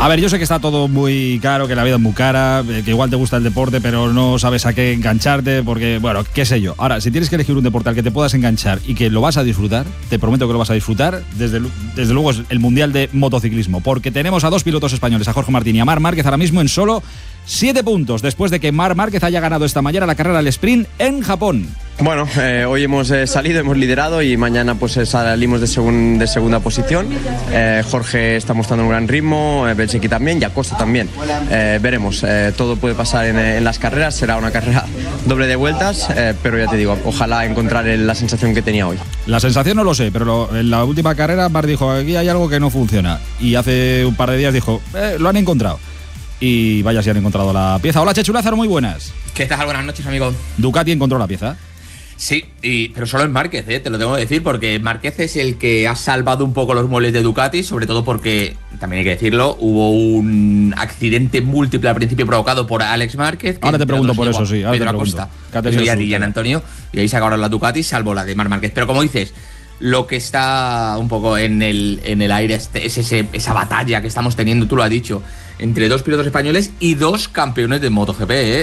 A ver, yo sé que está todo muy caro, que la vida es muy cara, que igual te gusta el deporte, pero no sabes a qué engancharte, porque, bueno, qué sé yo. Ahora, si tienes que elegir un deporte al que te puedas enganchar y que lo vas a disfrutar, te prometo que lo vas a disfrutar, desde luego es el Mundial de Motociclismo, porque tenemos a dos pilotos españoles, a Jorge Martín y a Marc Márquez, ahora mismo en solo 7 puntos, después de que Marc Márquez haya ganado esta mañana la carrera al sprint en Japón. Bueno, hoy hemos salido, hemos liderado y mañana pues salimos de segunda posición. Jorge está mostrando un gran ritmo, Bezzecchi también y Acosta también. Veremos, todo puede pasar en las carreras, será una carrera doble de vueltas, pero ya te digo, ojalá encontrar la sensación que tenía hoy. La sensación no lo sé, pero en la última carrera Marc dijo, aquí hay algo que no funciona, y hace un par de días dijo, lo han encontrado. Y vaya si han encontrado la pieza. Hola Chechu Lázaro, muy buenas. ¿Qué tal? Buenas noches, amigo. Ducati encontró la pieza. Sí, pero solo es Márquez, te lo tengo que decir, porque Márquez es el que ha salvado un poco los muebles de Ducati, sobre todo porque, también hay que decirlo, hubo un accidente múltiple al principio provocado por Alex Márquez. Ahora te pregunto por eso, sí. Ahora Pedro Acosta, y a Gian Antonio, y ahí sacaron la Ducati, salvo la de Marc Márquez. Pero como dices, lo que está un poco en el aire es esa batalla que estamos teniendo, tú lo has dicho, entre dos pilotos españoles y dos campeones de MotoGP,